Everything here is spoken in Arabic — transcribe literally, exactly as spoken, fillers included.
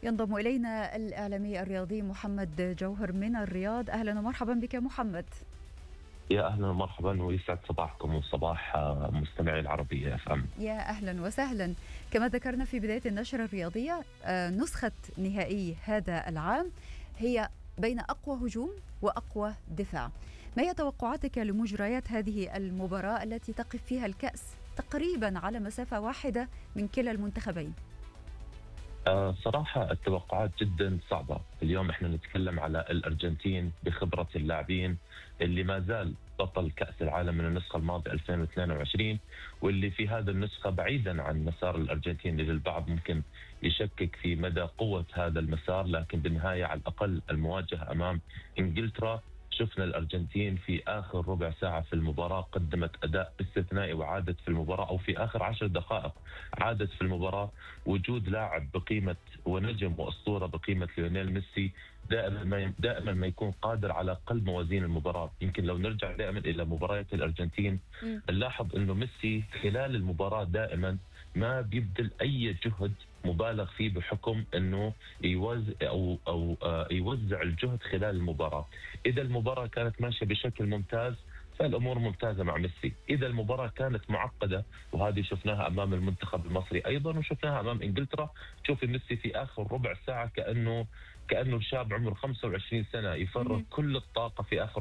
ينضم إلينا الإعلامي الرياضي محمد جوهر من الرياض. أهلا ومرحبا بك محمد. يا اهلا ومرحبا ويسعد صباحكم وصباح آه، مستمعي العربيه اف ام. يا أهلا وسهلا. كما ذكرنا في بداية النشرة الرياضية، آه، نسخة نهائي هذا العام هي بين أقوى هجوم وأقوى دفاع. ما هي توقعاتك لمجريات هذه المباراة التي تقف فيها الكأس تقريبا على مسافة واحدة من كلا المنتخبين؟ آه، صراحه التوقعات جدا صعبه. اليوم احنا نتكلم على الارجنتين بخبره اللاعبين اللي ما زال بطل كاس العالم من النسخه الماضيه ألفين واثنين وعشرين، واللي في هذا النسخه بعيدا عن مسار الارجنتين اللي البعض ممكن يشكك في مدى قوه هذا المسار، لكن بالنهايه على الاقل المواجهه امام انجلترا. شفنا الارجنتين في اخر ربع ساعه في المباراه قدمت اداء استثنائي وعادت في المباراه، او في اخر عشر دقائق عادت في المباراه. وجود لاعب بقيمه ونجم واسطوره بقيمه ليونيل ميسي دائما ما دائما ما يكون قادر على قلب موازين المباراه. يمكن لو نرجع دائما الى مباريات الارجنتين مم. نلاحظ انه ميسي خلال المباراه دائما ما بيبذل اي جهد مبالغ فيه، بحكم انه يوزع او او آه، يوزع الجهد خلال المباراه. اذا المباراه كانت ماشيه بشكل ممتاز فالامور ممتازه مع ميسي، اذا المباراه كانت معقده وهذه شفناها امام المنتخب المصري ايضا وشفناها امام انجلترا، شوف ميسي في اخر ربع ساعه كانه كانه شاب عمره خمسة وعشرين سنه يفرغ مم. كل الطاقه في اخر